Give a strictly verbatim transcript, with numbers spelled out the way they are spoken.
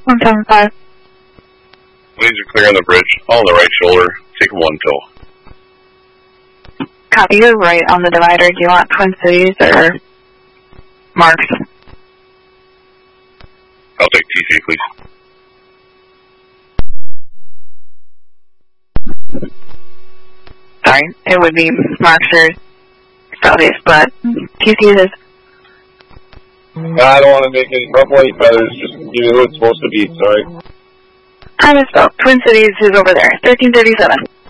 one seven five. Laser clear on the bridge. All on the right shoulder. Take one till. Copy, you're right on the divider. Do you want Twin Cities or Marks? I'll take T C, please. Sorry, it would be Marks or Southeast, but T C is... I don't want to make any ruffly feathers, just give me who it's supposed to be, sorry. I misspoke. Twin Cities is over there, thirteen thirty-seven.